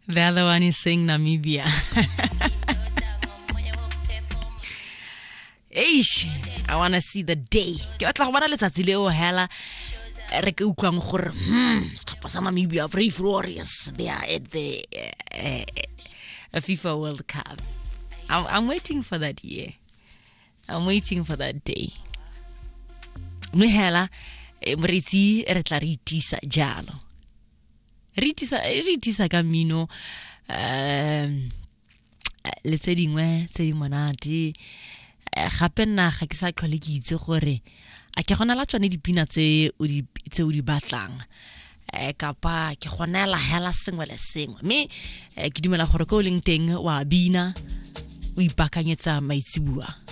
The other one is saying Namibia. Eish, I want to see the day. Ke batla go bona letsatsi leo hela re ke utlwang gore setlhopha sa Namibia very glorious. They are at the FIFA World Cup. I'm waiting for that year. I'm waiting for that day. Me hela mretsi re tla re itisa jalo. Re itisa ka mino le tse dingwe tse di monate gape nna ga ke sa tlhole ke itse gore a ke gona la tsone dipina tse o di batlang kapa ke gona la hela sengwe le sengwe me ke dumela gore ko leng teng wa bina o ipakanyetsa maitsibua